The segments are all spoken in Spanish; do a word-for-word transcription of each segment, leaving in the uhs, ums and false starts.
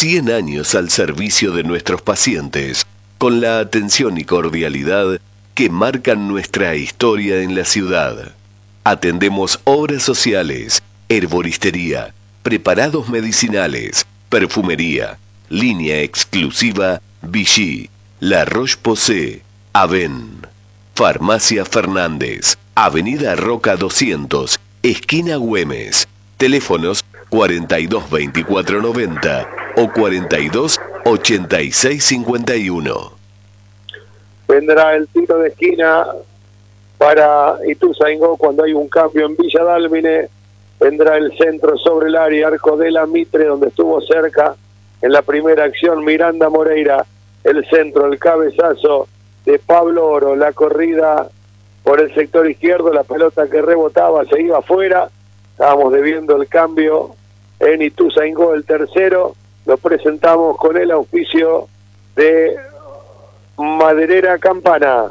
cien años al servicio de nuestros pacientes, con la atención y cordialidad que marcan nuestra historia en la ciudad. Atendemos obras sociales, herboristería, preparados medicinales, perfumería, línea exclusiva Vichy, La Roche-Posay, Aven. Farmacia Fernández, Avenida Roca doscientos, esquina Güemes. Teléfonos cuarenta y dos veinticuatro noventa o cuarenta y dos ochenta y seis cincuenta y uno. Vendrá el tiro de esquina para Ituzaingó cuando hay un cambio en Villa Dálmine. Vendrá el centro sobre el área, arco de la Mitre, donde estuvo cerca en la primera acción Miranda Moreira. El centro, el cabezazo de Pablo Oro, la corrida por el sector izquierdo, la pelota que rebotaba se iba afuera. Estábamos debiendo el cambio en Ituzaingó, el tercero. Lo presentamos con el auspicio de Maderera Campana.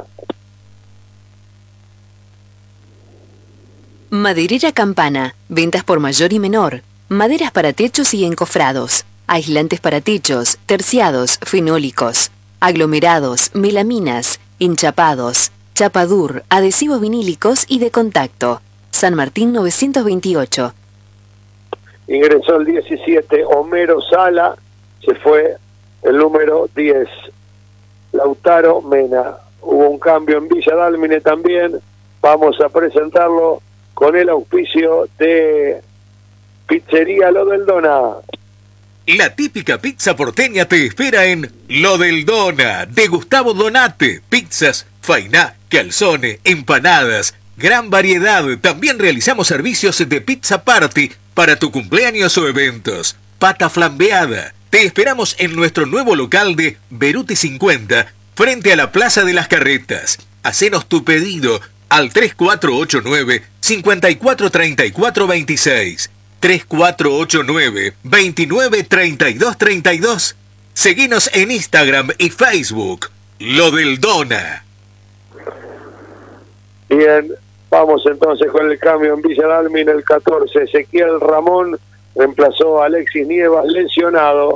Maderera Campana, ventas por mayor y menor, maderas para techos y encofrados, aislantes para techos, terciados, fenólicos, aglomerados, melaminas, enchapados, chapadur, adhesivos vinílicos y de contacto. San Martín novecientos veintiocho. Ingresó el diecisiete, Homero Sala, se fue el número diez, Lautaro Mena. Hubo un cambio en Villa Dálmine también, vamos a presentarlo con el auspicio de Pizzería Lo del Dona. La típica pizza porteña te espera en Lo del Dona, de Gustavo Donate. Pizzas, fainá, calzone, empanadas, gran variedad. También realizamos servicios de pizza party para tu cumpleaños o eventos. Pata flambeada. Te esperamos en nuestro nuevo local de Beruti cincuenta, frente a la Plaza de las Carretas. Hacenos tu pedido al tres cuatro ocho nueve, cinco cuatro tres cuatro dos seis. tres cuatro ocho nueve, veintinueve treinta y dos treinta y dos. Seguinos en Instagram y Facebook. Lo del Dona. Bien, vamos entonces con el cambio en Villa Dálmine, el catorce. Ezequiel Ramón reemplazó a Alexis Nievas, lesionado.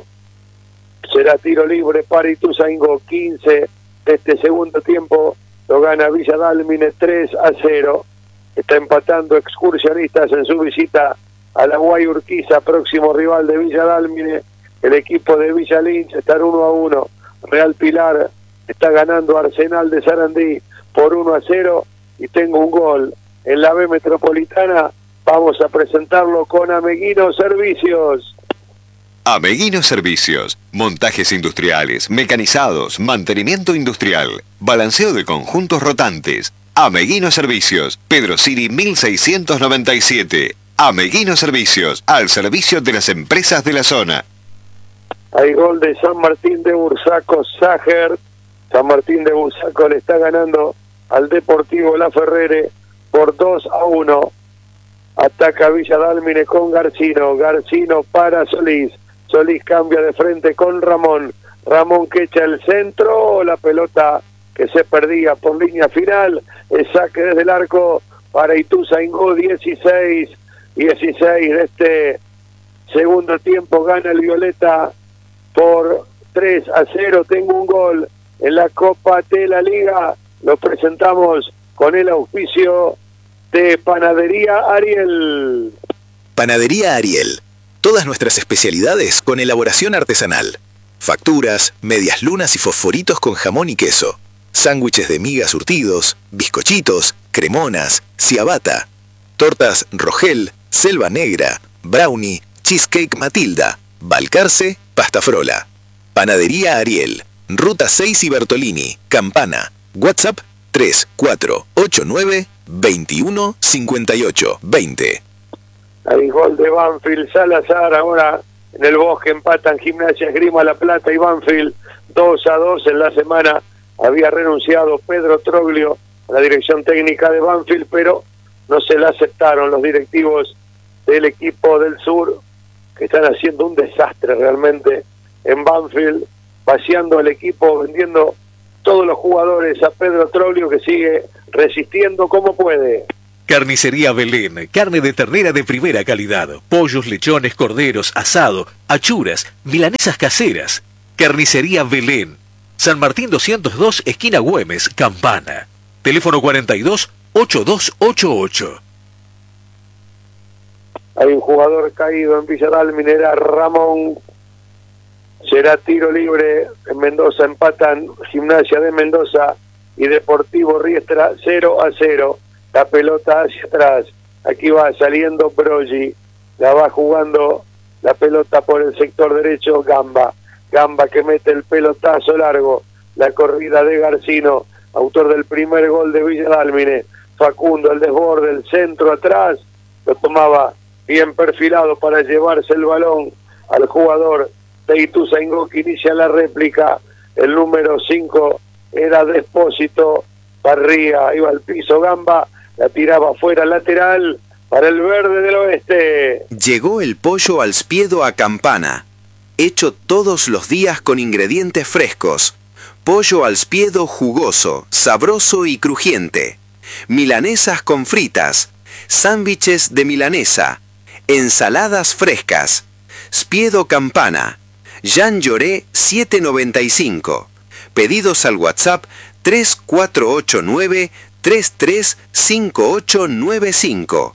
Será tiro libre para Ituzaingó. quince de este segundo tiempo. Lo gana Villa Dálmine tres a cero. Está empatando Excursionistas en su visita a la Guay Urquiza, próximo rival de Villa Dálmine. El equipo de Villa Lynch está uno a uno. Real Pilar está ganando Arsenal de Sarandí por uno a cero. Y tengo un gol en la B Metropolitana. Vamos a presentarlo con Ameguino Servicios. Ameguino Servicios, montajes industriales, mecanizados, mantenimiento industrial, balanceo de conjuntos rotantes. Ameguino Servicios, Pedro Siri mil seiscientos noventa y siete. Ameguino Servicios, al servicio de las empresas de la zona. Hay gol de San Martín de Bursaco, Ságer. San Martín de Bursaco le está ganando al Deportivo La Ferrere por dos a uno. Ataca Villa Dálmine con Garcino. Garcino para Solís. Solís cambia de frente con Ramón. Ramón que echa el centro. La pelota que se perdía por línea final. El saque desde el arco para Ituzaingó. dieciséis dieciséis de este segundo tiempo. Gana el Violeta por tres a cero. Tengo un gol en la Copa de la Liga. Lo presentamos con el auspicio de Panadería Ariel. Panadería Ariel. Todas nuestras especialidades con elaboración artesanal. Facturas, medias lunas y fosforitos con jamón y queso. Sándwiches de miga surtidos, bizcochitos, cremonas, ciabatta. Tortas Rogel, Selva Negra, Brownie, Cheesecake Matilda, Balcarce, Pasta Frola. Panadería Ariel. Ruta seis y Bertolini, Campana. WhatsApp tres cuatro ocho nueve, veintiuno cincuenta y ocho veinte. Hay gol de Banfield. Salazar ahora en el Bosque empatan Gimnasia Esgrima La Plata y Banfield dos a dos. En la semana había renunciado Pedro Troglio a la dirección técnica de Banfield, pero no se la aceptaron los directivos del equipo del sur, que están haciendo un desastre realmente en Banfield, vaciando el equipo, vendiendo todos los jugadores a Pedro Troglio, que sigue resistiendo como puede. Carnicería Belén, carne de ternera de primera calidad, pollos, lechones, corderos, asado, achuras, milanesas caseras. Carnicería Belén, San Martín doscientos dos, esquina Güemes, Campana. Teléfono cuarenta y dos, ochenta y dos ochenta y ocho. Hay un jugador caído en Villa Dálmine, era Ramón. Será tiro libre. En Mendoza empatan Gimnasia de Mendoza y Deportivo Riestra cero a cero. La pelota hacia atrás. Aquí va saliendo Broggi. La va jugando la pelota por el sector derecho Gamba. Gamba que mete el pelotazo largo. La corrida de Garcino, autor del primer gol de Villa Dálmine. Facundo, el desborde, el centro atrás. Lo tomaba bien perfilado para llevarse el balón al jugador de Ituzaingó, que inicia la réplica. El número cinco era Despósito. Barría, iba al piso Gamba, la tiraba fuera lateral para el verde del oeste. Llegó el pollo al spiedo a Campana, hecho todos los días con ingredientes frescos. Pollo al spiedo jugoso, sabroso y crujiente. Milanesas con fritas, sándwiches de milanesa, ensaladas frescas. Spiedo Campana. Jean Lloré siete noventa y cinco. Pedidos al WhatsApp tres cuatro ocho nueve, tres tres cinco ocho nueve cinco.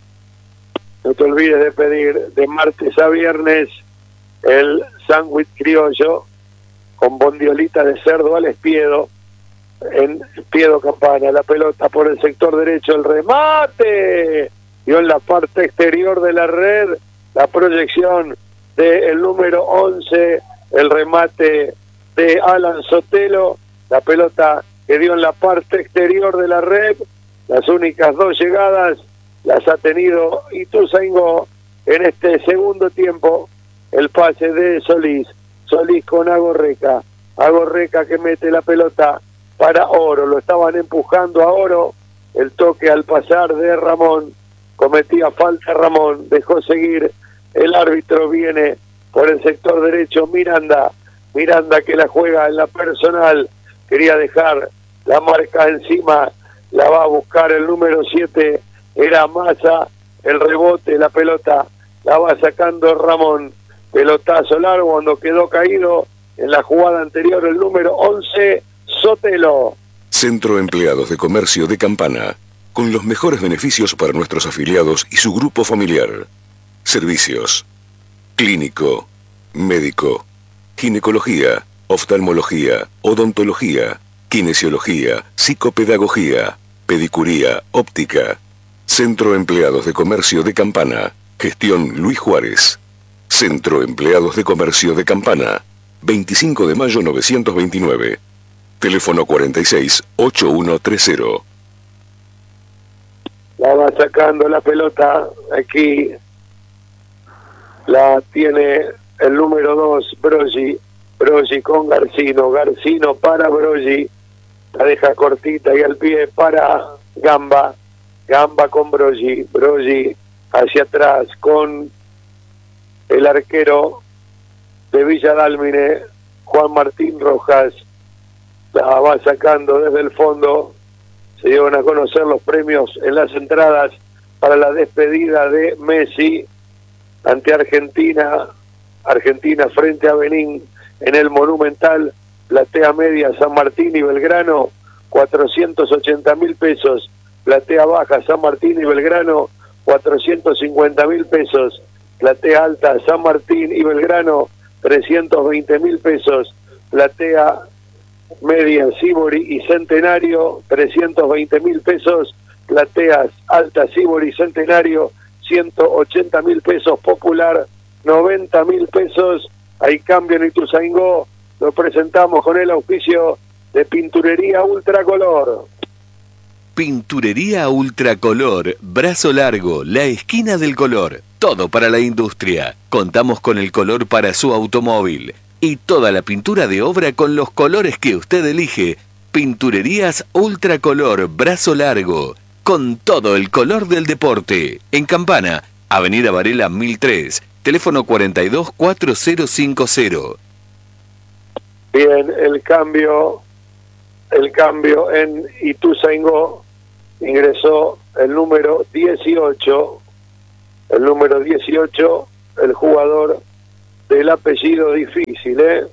No te olvides de pedir de martes a viernes el sándwich criollo con bondiolita de cerdo al espiedo en Spiedo Campana. La pelota por el sector derecho, el remate. Y en la parte exterior de la red, la proyección del número once, el remate de Alan Sotelo. La pelota que dio en la parte exterior de la red. Las únicas dos llegadas las ha tenido Ituzaingó en este segundo tiempo. El pase de Solís. Solís con Agorreca. Agorreca que mete la pelota para Oro. Lo estaban empujando a Oro. El toque al pasar de Ramón. Cometía falta Ramón. Dejó seguir. El árbitro viene por el sector derecho. Miranda. Miranda que la juega en la personal. Quería dejar la marca encima. La va a buscar el número siete. Era Massa. El rebote, la pelota. La va sacando Ramón. Pelotazo largo cuando quedó caído en la jugada anterior el número once, Sotelo. Centro Empleados de Comercio de Campana, con los mejores beneficios para nuestros afiliados y su grupo familiar. Servicios: clínico, médico, ginecología, oftalmología, odontología, kinesiología, psicopedagogía, pedicuría, óptica. Centro Empleados de Comercio de Campana, gestión Luis Juárez. Centro Empleados de Comercio de Campana, veinticinco de mayo novecientos veintinueve. Teléfono cuarenta y seis, ochenta y uno treinta. La va sacando la pelota. Aquí la tiene el número dos, Broggi. Broggi con Garcino. Garcino para Broggi. La deja cortita y al pie para Gamba. Gamba con Broggi. Broggi hacia atrás con el arquero de Villa Dálmine, Juan Martín Rojas. La va sacando desde el fondo. Se llevan a conocer los premios en las entradas para la despedida de Messi ante Argentina. Argentina frente a Benín en el Monumental. Platea media San Martín y Belgrano, cuatrocientos ochenta mil pesos. Platea baja San Martín y Belgrano, cuatrocientos cincuenta mil pesos. Platea alta San Martín y Belgrano, trescientos veinte mil pesos. Platea media Sibori y Centenario, trescientos veinte mil pesos. Plateas alta Sibori y Centenario, ciento ochenta mil pesos. Popular, noventa mil pesos. Hay cambio en Ituzaingó. Lo presentamos con el auspicio de Pinturería Ultracolor. Pinturería Ultracolor, Brazo Largo, la esquina del color. Todo para la industria. Contamos con el color para su automóvil. Y toda la pintura de obra con los colores que usted elige. Pinturerías Ultracolor, Brazo Largo. Con todo el color del deporte. En Campana, Avenida Varela mil tres. Teléfono cuarenta y dos, cuarenta cincuenta. Bien, el cambio, el cambio en Ituzaingó. Ingresó el número dieciocho, el número dieciocho, el jugador del apellido difícil, ¿eh?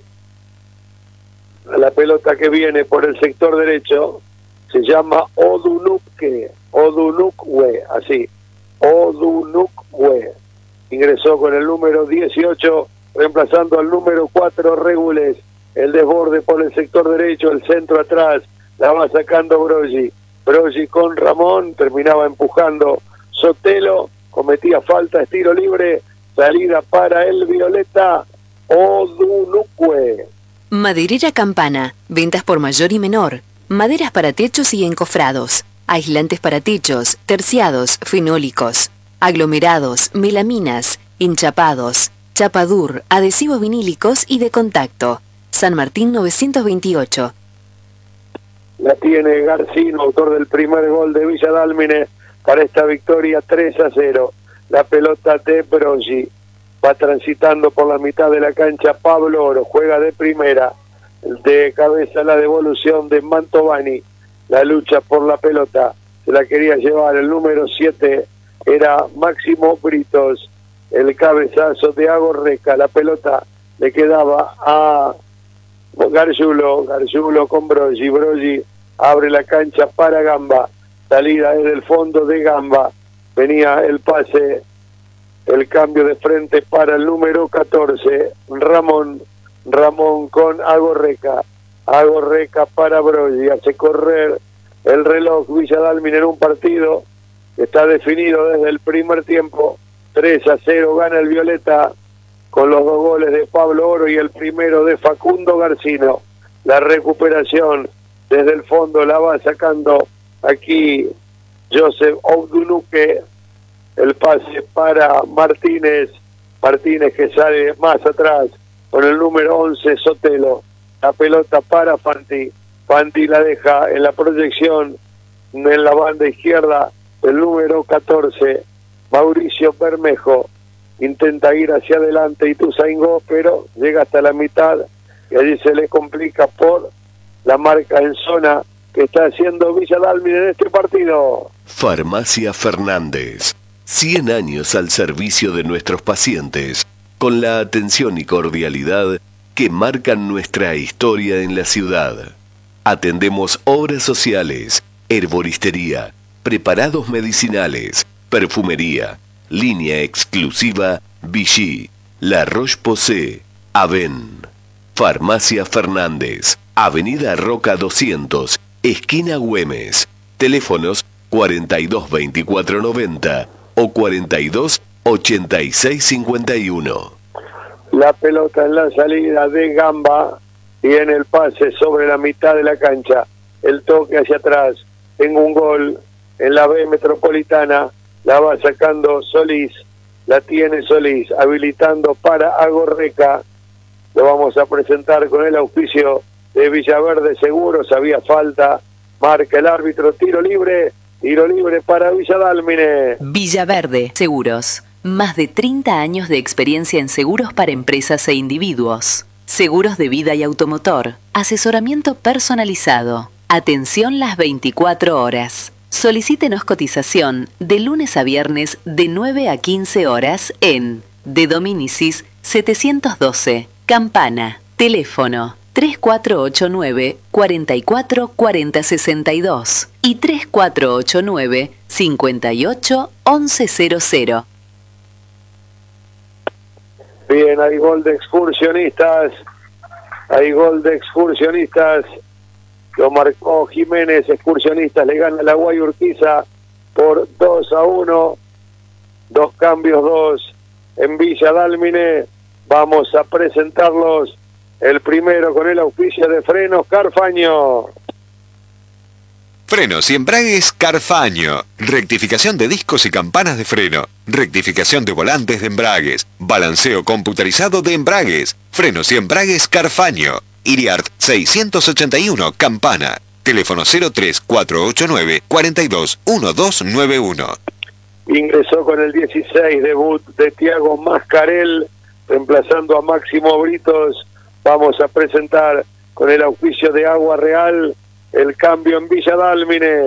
La pelota que viene por el sector derecho se llama Odunukwe, Odunukwe, así, Odunukwe. Ingresó con el número dieciocho, reemplazando al número cuatro, Regules. El desborde por el sector derecho, el centro atrás, la va sacando Broggi. Broggi con Ramón, terminaba empujando Sotelo, cometía falta, estilo libre, salida para el Violeta, Odunukwe. Maderera Campana, ventas por mayor y menor, maderas para techos y encofrados, aislantes para techos, terciados, fenólicos, aglomerados, melaminas, hinchapados, chapadur, adhesivos vinílicos y de contacto. San Martín novecientos veintiocho. La tiene Garcino, autor del primer gol de Villa Dálmine para esta victoria tres a cero. La pelota de Broggi. Va transitando por la mitad de la cancha Pablo Oro, juega de primera, de cabeza la devolución de Mantovani, la lucha por la pelota, se la quería llevar el número siete, era Máximo Britos, el cabezazo de Agorreca, la pelota le quedaba a Gargiulo, Gargiulo con Broggi, Broggi abre la cancha para Gamba, salida desde el fondo de Gamba, venía el pase, el cambio de frente para el número catorce, Ramón, Ramón con Agorreca, Agorreca para Broggi, hace correr el reloj Villa Dálmine en un partido que está definido desde el primer tiempo, tres a cero gana el Violeta con los dos goles de Pablo Oro y el primero de Facundo Garcino. La recuperación desde el fondo la va sacando aquí Joseph Odunukwe. El pase para Martínez, Martínez que sale más atrás con el número once, Sotelo. La pelota para Fanti, Fanti la deja en la proyección en la banda izquierda, el número catorce, Mauricio Bermejo. Intenta ir hacia adelante Ituzaingó, pero llega hasta la mitad y allí se le complica por la marca en zona que está haciendo Villa Dálmine en este partido. Farmacia Fernández. cien años al servicio de nuestros pacientes, con la atención y cordialidad que marcan nuestra historia en la ciudad. Atendemos obras sociales, herboristería, preparados medicinales, perfumería, línea exclusiva Vichy, La Roche-Posay, Aven. Farmacia Fernández, Avenida Roca doscientos, esquina Güemes. Teléfonos cuarenta y dos veinticuatro noventa o cuarenta y dos ochenta y seis cincuenta y uno. La pelota en la salida de Gamba y en el pase sobre la mitad de la cancha. El toque hacia atrás. Tengo un gol en la B Metropolitana. La va sacando Solís. La tiene Solís. Habilitando para Agorreca. Lo vamos a presentar con el auspicio de Villaverde Seguros. Había falta. Marca el árbitro. Tiro libre. Tiro libre para Villa Dálmine. Villaverde Seguros. Más de treinta años de experiencia en seguros para empresas e individuos. Seguros de vida y automotor. Asesoramiento personalizado. Atención las veinticuatro horas. Solicítenos cotización de lunes a viernes de nueve a quince horas en De Dominicis setecientos doce, Campana. Teléfono tres cuatro ocho nueve, cuatro cuatro cuatro cero seis dos y tres cuatro ocho nueve, cinco ocho, once cero cero. Bien, hay gol de Excursionistas. Hay gol de Excursionistas. Lo marcó Jiménez. Excursionistas le gana la Guay Urquiza por dos a uno. Dos cambios, dos en Villa Dálmine. Vamos a presentarlos. El primero con el auspicio de Frenos Carfaño. Frenos y embragues Carfaño. Rectificación de discos y campanas de freno. Rectificación de volantes de embragues. Balanceo computarizado de embragues. Frenos y embragues Carfaño. Iriart seiscientos ochenta y uno, Campana. Teléfono cero tres cuatro ocho nueve, cuatro dos uno dos nueve uno. Ingresó con el dieciséis, debut de Tiago Mascarel, reemplazando a Máximo Britos. Vamos a presentar con el auspicio de Agua Real el cambio en Villa Dálmine.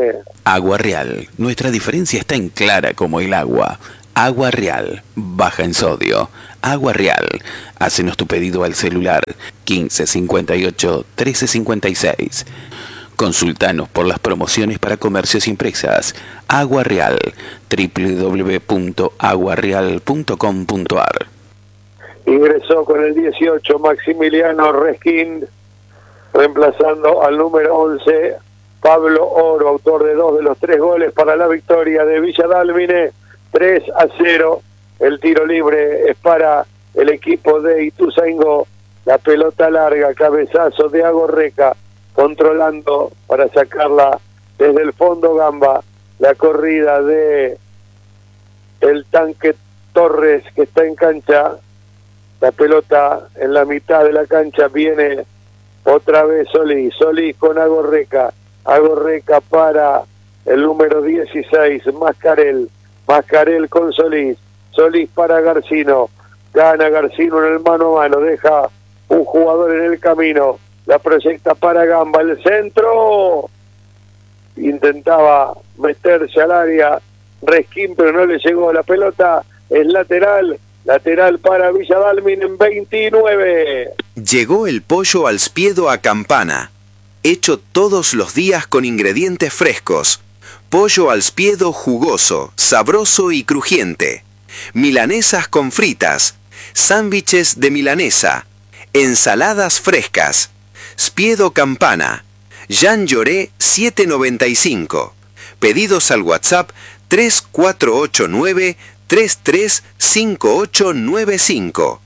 Agua Real. Nuestra diferencia está en clara como el agua. Agua Real. Baja en sodio. Agua Real. Hácenos tu pedido al celular quince cincuenta y ocho trece cincuenta y seis. Consultanos por las promociones para comercios y empresas. Agua Real. doble u doble u doble u punto agua real punto com punto a r. Ingresó con el dieciocho Maximiliano Resquín, reemplazando al número once Pablo Oro, autor de dos de los tres goles para la victoria de Villa Dálmine, tres a cero. El tiro libre es para el equipo de Ituzaingó. La pelota larga, cabezazo de Agorreca, controlando para sacarla desde el fondo Gamba. La corrida de el tanque Torres, que está en cancha. La pelota en la mitad de la cancha, viene otra vez Solís. Solís con Agorreca. Agorreca para el número dieciséis, Mascarel. Mascarel con Solís. Solís para Garcino. Gana Garcino en el mano a mano. Deja un jugador en el camino. La proyecta para Gamba. El centro. Intentaba meterse al área Resquín, pero no le llegó. La pelota es lateral. Lateral para Villa Dálmine en veintinueve. Llegó el pollo al spiedo a Campana. Hecho todos los días con ingredientes frescos. Pollo al spiedo jugoso, sabroso y crujiente. Milanesas con fritas. Sándwiches de milanesa. Ensaladas frescas. Spiedo Campana. Jean Lloré siete noventa y cinco. Pedidos al WhatsApp tres cuatro ocho nueve tres tres cinco ocho nueve cinco.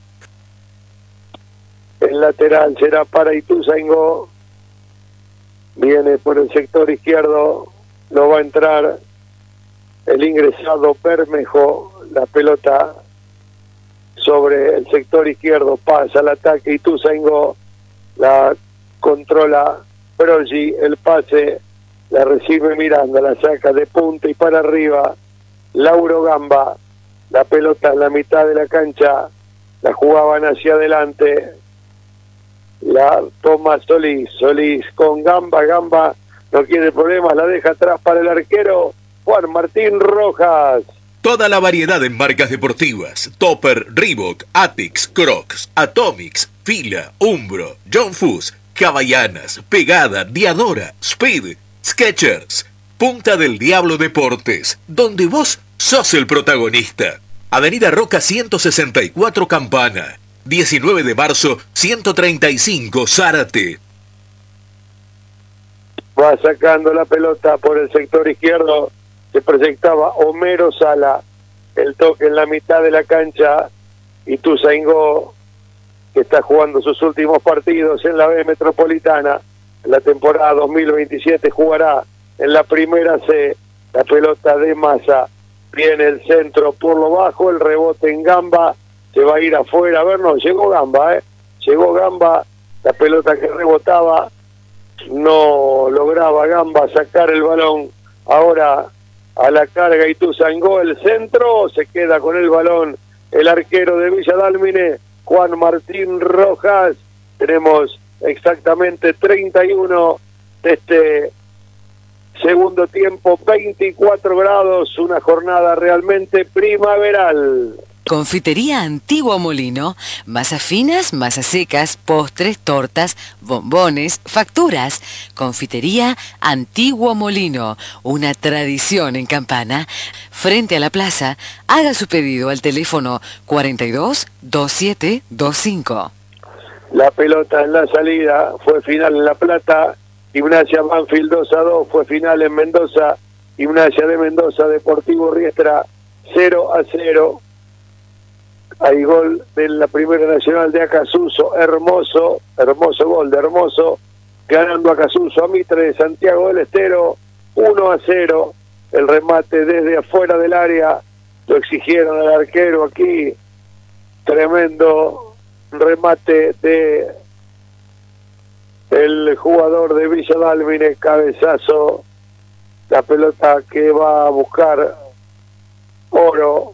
El lateral será para Ituzaingó. Viene por el sector izquierdo. No va a entrar el ingresado Bermejo. La pelota sobre el sector izquierdo. Pasa al ataque Ituzaingó. La controla Broggi. El pase la recibe Miranda. La saca de punta y para arriba Lauro Gamba. La pelota en la mitad de la cancha, la jugaban hacia adelante, la toma Solís, Solís con Gamba, Gamba no quiere problemas, la deja atrás para el arquero Juan Martín Rojas. Toda la variedad en marcas deportivas: Topper, Reebok, Atix, Crocs, Atomics, Fila, Umbro, John Fuss, Havaianas, Pegada, Diadora, Speed, Skechers. Punta del Diablo Deportes, donde vos sos el protagonista. Avenida Roca ciento sesenta y cuatro Campana, diecinueve de marzo ciento treinta y cinco Zárate. Va sacando la pelota por el sector izquierdo, se proyectaba Homero Sala. El toque en la mitad de la cancha, Ituzaingó, que está jugando sus últimos partidos en la B Metropolitana. En la temporada dos mil veintisiete jugará en la primera C. La pelota de Massa, viene el centro por lo bajo, el rebote en Gamba, se va a ir afuera. A ver, no, llegó Gamba, eh. Llegó Gamba, la pelota que rebotaba, no lograba Gamba sacar el balón. Ahora a la carga Ituzaingó, el centro, se queda con el balón el arquero de Villa Dálmine, Juan Martín Rojas. Tenemos exactamente treinta y uno de este segundo tiempo, veinticuatro grados, una jornada realmente primaveral. Confitería Antiguo Molino, masas finas, masas secas, postres, tortas, bombones, facturas. Confitería Antiguo Molino, una tradición en Campana. Frente a la plaza, haga su pedido al teléfono cuarenta y dos veintisiete veinticinco. La pelota en la salida, fue final en La Plata. Gimnasia Banfield dos a dos, fue final en Mendoza. Gimnasia de Mendoza, Deportivo Riestra cero a cero. Hay gol de la Primera Nacional de Acasuso, hermoso, hermoso gol de Hermoso, ganando Acasuso a Mitre de Santiago del Estero, uno a cero. El remate desde afuera del área, lo exigieron al arquero aquí, tremendo remate de el jugador de Villa Dálmine, cabezazo, la pelota que va a buscar Oro,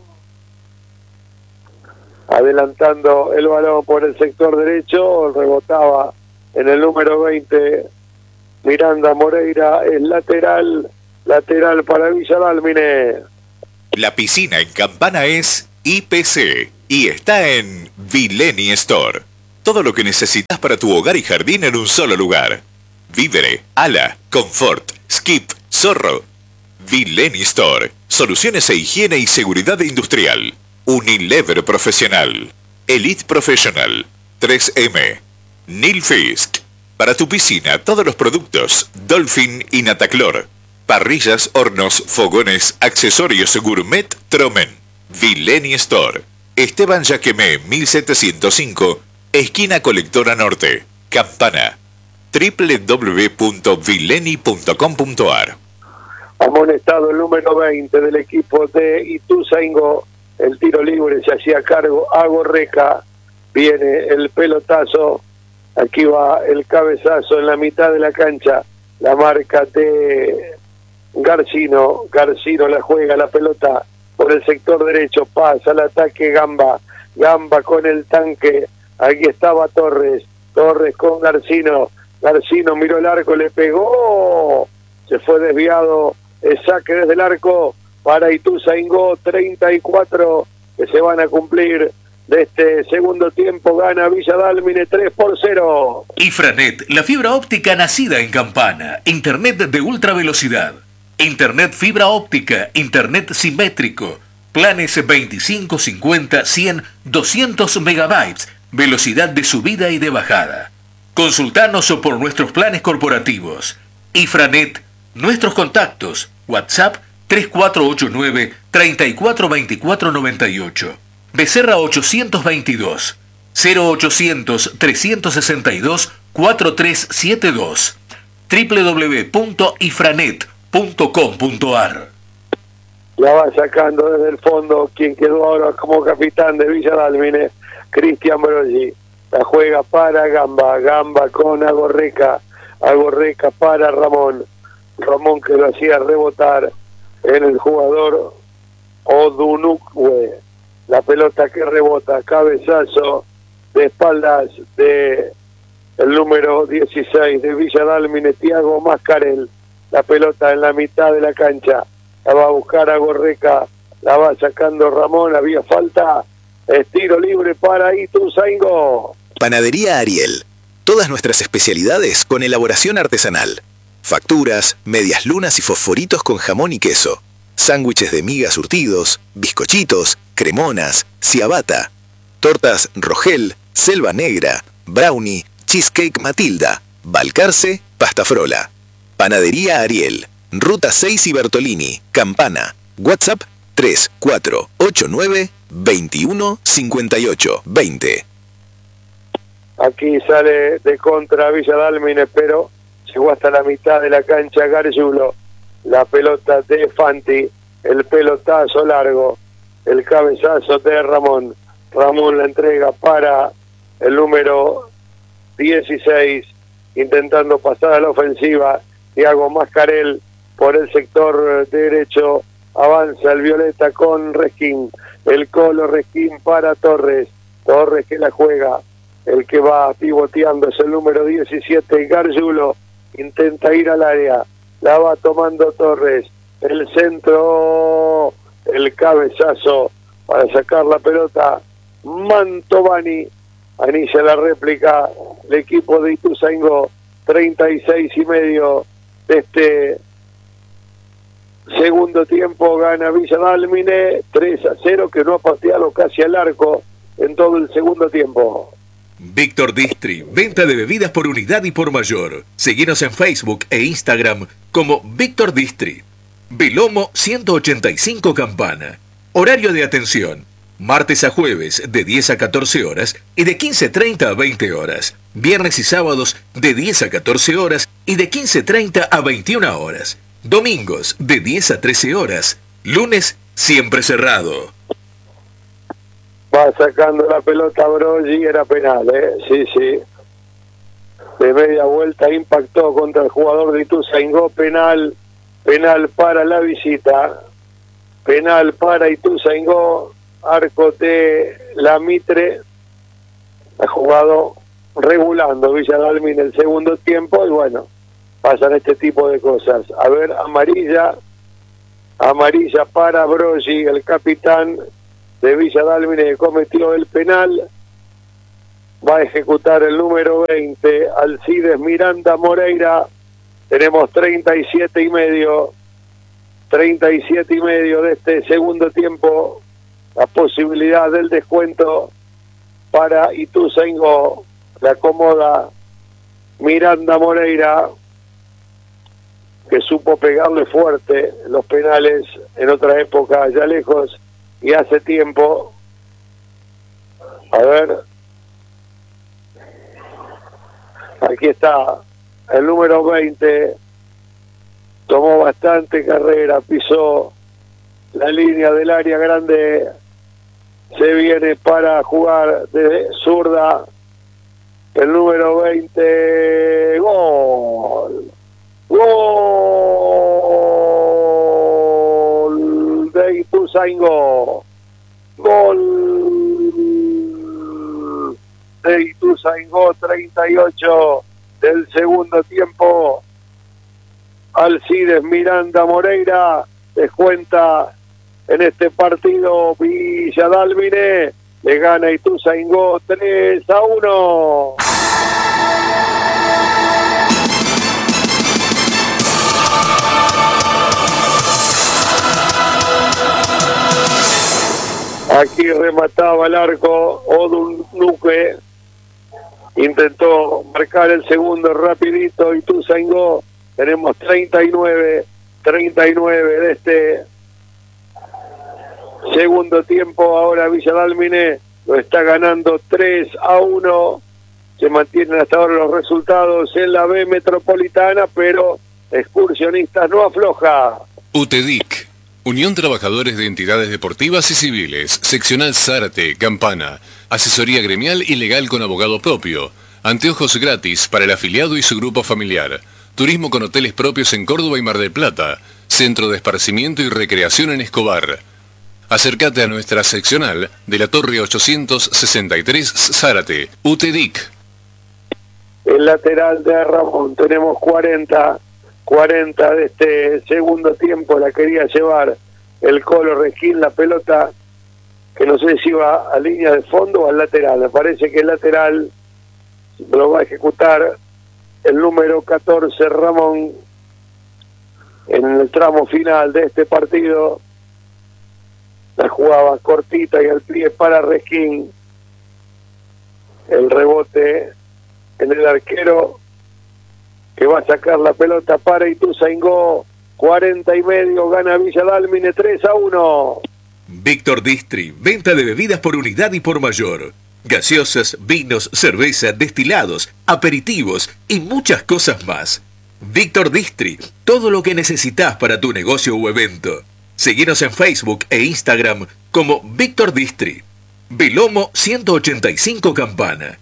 adelantando el balón por el sector derecho, rebotaba en el número veinte, Miranda Moreira, el lateral, lateral para Villa Dálmine. La piscina en Campana es I P C y está en Vileni Store. Todo lo que necesitas para tu hogar y jardín en un solo lugar. Vívere, Ala, Confort, Skip, Zorro. Vileni Store. Soluciones e higiene y seguridad industrial. Unilever Profesional. Elite Professional. tres eme. Nilfisk. Para tu piscina, todos los productos Dolphin y Nataclor. Parrillas, hornos, fogones, accesorios gourmet Tromen. Vileni Store. Esteban Yaquemé, mil setecientos cinco, esquina Colectora Norte. Campana. doble u doble u doble u punto vileni punto com punto ar. Amonestado el número veinte del equipo de Ituzaingó. El tiro libre se hacía cargo a Gorreca. Viene el pelotazo. Aquí va el cabezazo en la mitad de la cancha. La marca de Garcino. Garcino la juega la pelota por el sector derecho. Pasa al ataque Gamba. Gamba con el tanque. Aquí estaba Torres. Torres con Garcino. Garcino miró el arco, le pegó. Se fue desviado. El saque desde el arco para Ituzaingó. treinta y cuatro que se van a cumplir de este segundo tiempo. Gana Villa Dálmine tres por cero. Ifranet, la fibra óptica nacida en Campana. Internet de ultra velocidad. Internet fibra óptica, internet simétrico. Planes veinticinco, cincuenta, cien, doscientos megabytes. Velocidad de subida y de bajada. Consultanos por nuestros planes corporativos. Ifranet, nuestros contactos. WhatsApp tres cuatro ocho nueve, tres cuatro dos cuatro nueve ocho. Becerra ochocientos veintidós, cero ochocientos, trescientos sesenta y dos, cuarenta y tres setenta y dos. doble u doble u doble u punto ifranet punto com punto ar. La va sacando desde el fondo quien quedó ahora como capitán de Villa Dálmine, Cristian Broggi. La juega para Gamba, Gamba con Agorreca, Agorreca para Ramón, Ramón que lo hacía rebotar en el jugador Odunukwe. La pelota que rebota, cabezazo de espaldas de el número dieciséis de Villa Dálmine, Tiago Mascarel. La pelota en la mitad de la cancha, la va a buscar a Gorreca, la va sacando Ramón, había falta, es tiro libre para Ituzaingó. Panadería Ariel. Todas nuestras especialidades con elaboración artesanal. Facturas, medias lunas y fosforitos con jamón y queso. Sándwiches de miga surtidos, bizcochitos, cremonas, ciabatta. Tortas Rogel, Selva Negra, Brownie, Cheesecake Matilda, Balcarce, Pasta Frola. Panadería Ariel. Ruta seis y Bertolini, Campana. WhatsApp tres cuatro ocho nueve, veintiuno, cincuenta y ocho, veinte. Aquí sale de contra Villa Dálmine, pero llegó hasta la mitad de la cancha Gargiulo. La pelota de Fanti, el pelotazo largo, el cabezazo de Ramón. Ramón la entrega para el número dieciséis, intentando pasar a la ofensiva. Thiago Mascarel por el sector derecho, avanza el Violeta con Resquín, el Colo Resquín para Torres, Torres que la juega, el que va pivoteando es el número diecisiete, Gargiulo, intenta ir al área, la va tomando Torres, el centro, el cabezazo para sacar la pelota, Mantovani, anilla la réplica, el equipo de Ituzaingó, treinta y seis y medio de este segundo tiempo, gana Villa Dálmine tres a cero, que no ha pateado casi al arco en todo el segundo tiempo. Víctor Distri, venta de bebidas por unidad y por mayor. Seguinos en Facebook e Instagram como Víctor Distri. Belomo ciento ochenta y cinco Campana. Horario de atención: martes a jueves de diez a catorce horas y de quince treinta a veinte horas. Viernes y sábados de diez a catorce horas y de quince treinta a veintiuna horas. Domingos de diez a trece horas. Lunes siempre cerrado. Va sacando la pelota Broggi, era penal, ¿eh? Sí, sí. De media vuelta impactó contra el jugador de Ituzaingó, penal, penal para la visita, penal para Ituzaingó, arco de la Mitre, ha jugado regulando Villa Dálmine el segundo tiempo y bueno, pasan este tipo de cosas. A ver, amarilla, amarilla para Broggi, el capitán de Villa Dálmine que cometió el penal. Va a ejecutar el número veinte, Alcides Miranda Moreira. Tenemos treinta y siete y medio, treinta y siete y medio de este segundo tiempo. La posibilidad del descuento para Ituzaingó. La acomoda Miranda Moreira, que supo pegarle fuerte los penales en otra época, allá lejos y hace tiempo. A ver, aquí está el número veinte, tomó bastante carrera, pisó la línea del área grande, se viene para jugar de zurda, el número veinte, gol, gol de Ituzaingó, gol de Ituzaingó, treinta y ocho del segundo tiempo. Alcides Miranda Moreira descuenta en este partido. Villa Dálmine le gana Ituzaingó tres a uno. Aquí remataba el arco Odun Nuque, intentó marcar el segundo rapidito. Ituzaingó, tenemos treinta y nueve, treinta y nueve de este segundo tiempo. Ahora Villa Dálmine lo está ganando tres a uno. Se mantienen hasta ahora los resultados en la B Metropolitana, pero Excursionistas no afloja. UTEDIC, Unión Trabajadores de Entidades Deportivas y Civiles, Seccional Zárate, Campana, asesoría gremial y legal con abogado propio, anteojos gratis para el afiliado y su grupo familiar, turismo con hoteles propios en Córdoba y Mar del Plata, centro de esparcimiento y recreación en Escobar. Acércate a nuestra seccional de la Torre ochocientos sesenta y tres Zárate, UTEDIC. El lateral de Ramón, tenemos cuarenta, cuarenta de este segundo tiempo, la quería llevar el Colo Regín, la pelota, que no sé si va a línea de fondo o al lateral, me parece que el lateral lo va a ejecutar el número catorce, Ramón, en el tramo final de este partido. La jugaba cortita y al pie para Regín. El rebote en el arquero, que va a sacar la pelota para Ituzaingó. cuarenta y medio, gana Villa Dálmine tres a uno. Víctor Distri, venta de bebidas por unidad y por mayor. Gaseosas, vinos, cerveza, destilados, aperitivos y muchas cosas más. Víctor Distri, todo lo que necesitas para tu negocio o evento. Seguinos en Facebook e Instagram como Víctor Distri. Belomo ciento ochenta y cinco Campana.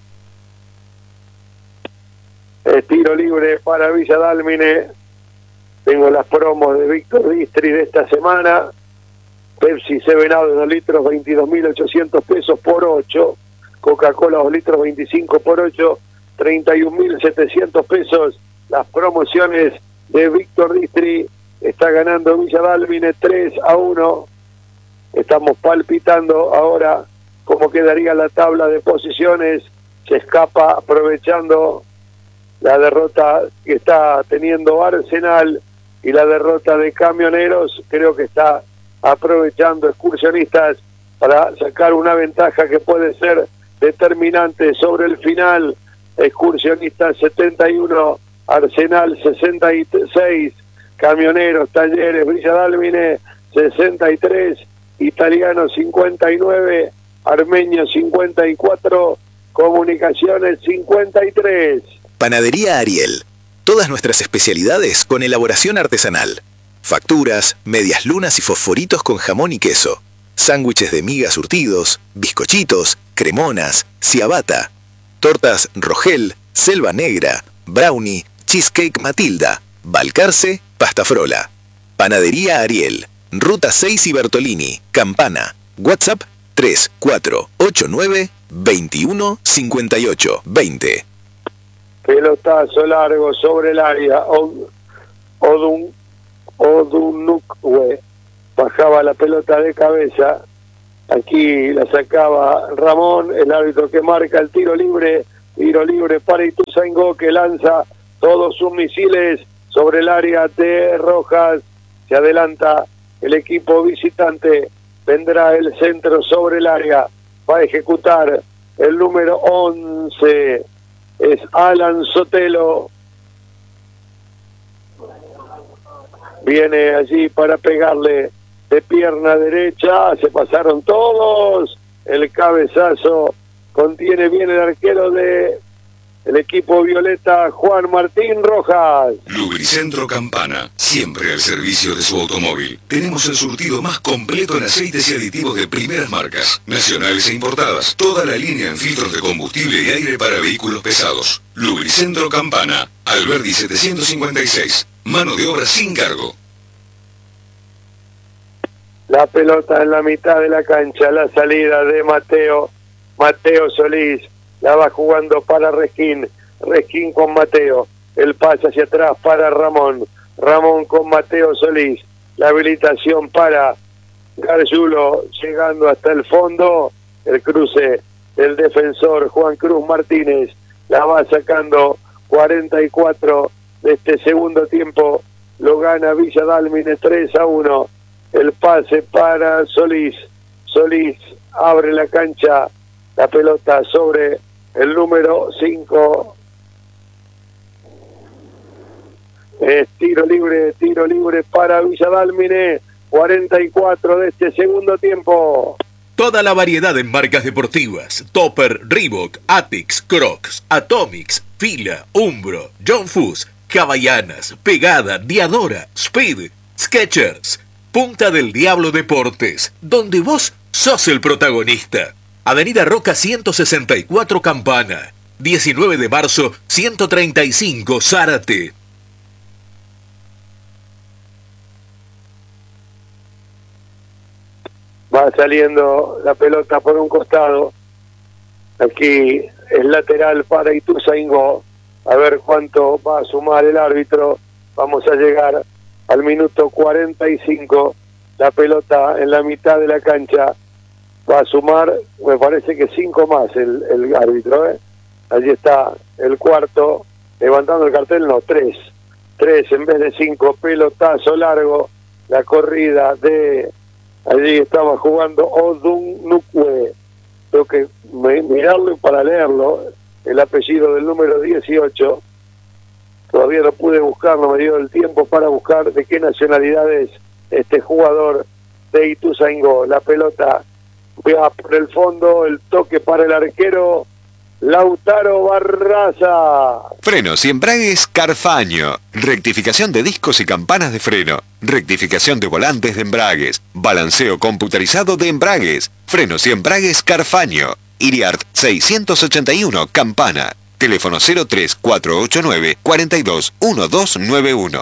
Es tiro libre para Villa Dálmine. Tengo las promos de Víctor Distri de esta semana. Pepsi seven up de dos litros, veintidós mil ochocientos pesos por ocho. Coca-Cola dos litros, veinticinco por ocho, treinta y un mil setecientos pesos. Las promociones de Víctor Distri. Está ganando Villa Dálmine tres a uno. Estamos palpitando ahora cómo quedaría la tabla de posiciones. Se escapa aprovechando la derrota que está teniendo Arsenal y la derrota de Camioneros. Creo que está aprovechando Excursionistas para sacar una ventaja que puede ser determinante sobre el final. Excursionistas setenta y uno, Arsenal sesenta y seis, Camioneros, Talleres, Villa Dálmine sesenta y tres, Italiano cincuenta y nueve, Armenio cincuenta y cuatro, Comunicaciones cincuenta y tres. Panadería Ariel. Todas nuestras especialidades con elaboración artesanal. Facturas, medias lunas y fosforitos con jamón y queso. Sándwiches de miga surtidos, bizcochitos, cremonas, ciabatta. Tortas Rogel, Selva Negra, Brownie, Cheesecake Matilda, Balcarce, Pasta Frola. Panadería Ariel. Ruta seis y Bertolini, Campana. WhatsApp tres cuatro ocho nueve, veintiuno, cincuenta y ocho, veinte. pelotazo largo sobre el área. Odun, Odunukwe bajaba la pelota de cabeza. Aquí la sacaba Ramón, el árbitro que marca el tiro libre. Tiro libre para Ituzaingó, que lanza todos sus misiles sobre el área de Rojas. Se adelanta el equipo visitante. Vendrá el centro sobre el área. Va a ejecutar el número once. Es Alan Sotelo. Viene allí para pegarle de pierna derecha. Se pasaron todos. El cabezazo contiene bien el arquero de el equipo violeta, Juan Martín Rojas. Lubricentro Campana, siempre al servicio de su automóvil. Tenemos el surtido más completo en aceites y aditivos de primeras marcas, nacionales e importadas. Toda la línea en filtros de combustible y aire para vehículos pesados. Lubricentro Campana, Alberdi setecientos cincuenta y seis. Mano de obra sin cargo. La pelota en la mitad de la cancha, la salida de Mateo. Mateo Solís. La va jugando para Resquín. Resquín con Mateo. El pase hacia atrás para Ramón. Ramón con Mateo Solís. La habilitación para Gargiulo. Llegando hasta el fondo. El cruce del defensor Juan Cruz Martínez. La va sacando. cuarenta y cuatro de este segundo tiempo. Lo gana Villa Dálmine tres a uno. El pase para Solís. Solís abre la cancha. La pelota sobre el número cinco. Es tiro libre, tiro libre para Villa Dálmine. cuarenta y cuatro de este segundo tiempo. Toda la variedad en marcas deportivas. Topper, Reebok, Atix, Crocs, Atomics, Fila, Umbro, John Fuss, Hawaianas, Pegada, Diadora, Speed, Skechers. Punta del Diablo Deportes, donde vos sos el protagonista. Avenida Roca ciento sesenta y cuatro Campana, diecinueve de marzo ciento treinta y cinco Zárate. Va saliendo la pelota por un costado. Aquí es lateral para Ituzaingó. A ver cuánto va a sumar el árbitro. Vamos a llegar al minuto cuarenta y cinco. La pelota en la mitad de la cancha. Va a sumar, me parece que cinco más el, el árbitro, ¿eh? Allí está el cuarto, levantando el cartel, no, tres. Tres en vez de cinco, pelotazo largo, la corrida de, allí estaba jugando Odunukwe. Tengo que mirarlo para leerlo, el apellido del número dieciocho. Todavía no pude buscarlo, me dio el tiempo para buscar de qué nacionalidad es este jugador de Ituzaingó. La pelota va por el fondo, el toque para el arquero Lautaro Barraza. Frenos y embragues Carfaño. Rectificación de discos y campanas de freno. Rectificación de volantes de embragues. Balanceo computarizado de embragues. Frenos y embragues Carfaño. Iriart seiscientos ochenta y uno Campana. Teléfono cero tres cuatro ocho nueve cuatro dos uno dos nueve uno.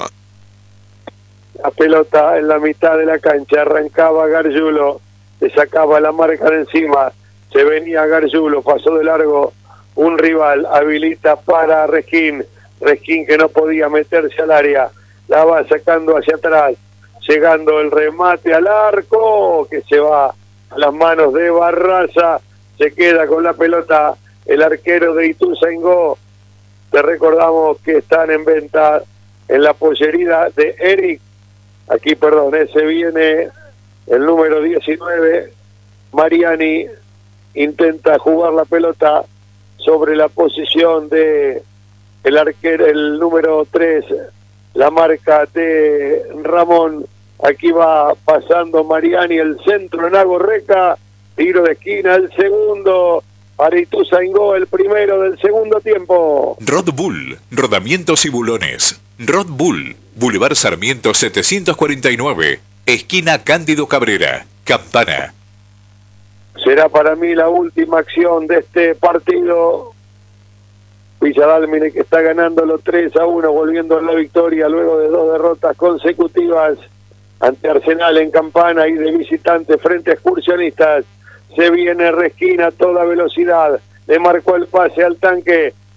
La pelota en la mitad de la cancha, arrancaba Gargiulo, le sacaba la marca de encima, se venía Gargiulo, pasó de largo un rival, habilita para Resquín, Resquín que no podía meterse al área, la va sacando hacia atrás, llegando el remate al arco, que se va a las manos de Barraza, se queda con la pelota el arquero de Ituzaingó. Te recordamos que están en venta en la pollería de Eric. Aquí, perdón, ese viene el número diecinueve. Mariani intenta jugar la pelota sobre la posición de el arquero, el número tres, la marca de Ramón. Aquí va pasando Mariani, el centro en Agorreca, tiro de esquina, el segundo para Ituzaingó, el primero del segundo tiempo. Rod Bull, rodamientos y bulones. Rod Bull, Boulevard Sarmiento setecientos cuarenta y nueve, esquina Cándido Cabrera, Campana. Será para mí la última acción de este partido. Villa Dálmine que está ganando los tres a uno, volviendo a la victoria luego de dos derrotas consecutivas ante Arsenal en Campana y de visitante frente a Excursionistas. Se viene Resquín a toda velocidad, le marcó el pase al tanque,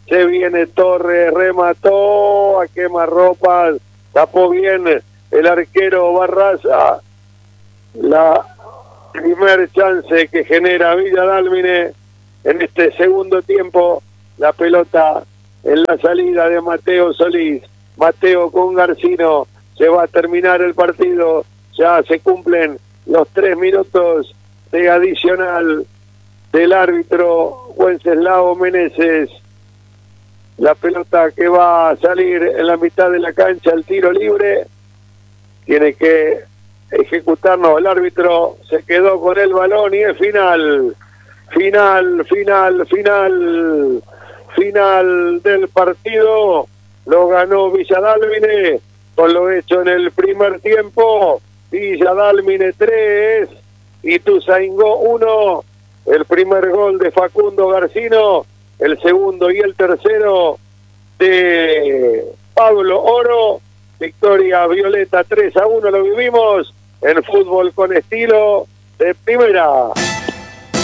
Se viene Torres, remató a quemarropas, tapó bien el arquero Barraza. La primer chance que genera Villa Dálmine en este segundo tiempo, la pelota en la salida de Mateo Solís. Mateo con Garcino, se va a terminar el partido, ya se cumplen los tres minutos de adicional del árbitro Wenceslao Meneses. La pelota que va a salir en la mitad de la cancha, el tiro libre, tiene que ejecutarnos. El árbitro se quedó con el balón y es final, final, final, final, final del partido. Lo ganó Villa Dálmine con lo hecho en el primer tiempo. Villa Dálmine tres, Ituzaingó uno. El primer gol de Facundo Garcino, el segundo y el tercero de Pablo Oro. Victoria violeta tres a uno, lo vivimos en Fútbol con Estilo de Primera.